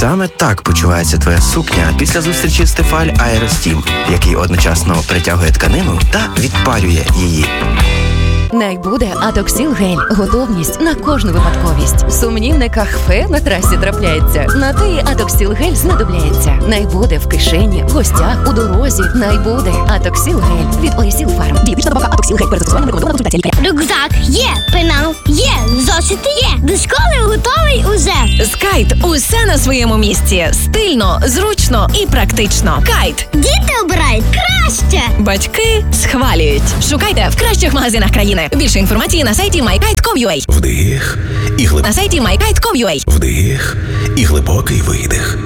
Саме так почувається твоя сукня після зустрічі з Тефаль Аеростім, який одночасно притягує тканину та відпарює її. Найбуде Атоксіл гель. Готовність на кожну випадковість. Сумнівне кахфе на трасі трапляється. На те Атоксіл гель знадобляється. Найбуде в кишені, в гостях, у дорозі. Найбуде Атоксіл гель від Орісіл Фарм. Дієтична добавка Атоксіл гель. Перед застосуванням рекомендована консультація лікаря. Рюкзак є, пенал є, зошити є. До школи готовий уже. З Кайт усе на своєму місці. Стильно, зручно і практично. Кайт. Діти обирають краще. Батьки схвалюють. Шукайте в кращих магазинах країни. Більше інформації на сайті mykite.com.ua. Вдих і глибокий. На сайті mykite.com.ua. Вдих і глибокий видих.